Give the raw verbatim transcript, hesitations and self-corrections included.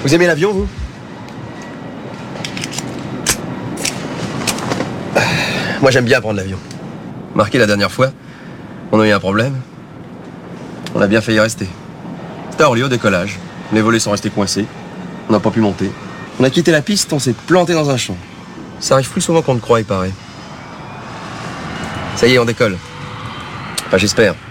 Vous aimez l'avion, vous? Moi, j'aime bien prendre l'avion. Marqué la dernière fois, on a eu un problème. On a bien failli rester. C'était à Orly au décollage. Les volets sont restés coincés. On n'a pas pu monter. On a quitté la piste, on s'est planté dans un champ. Ça arrive plus souvent qu'on ne croit, il paraît. Ça y est, on décolle. Enfin, j'espère.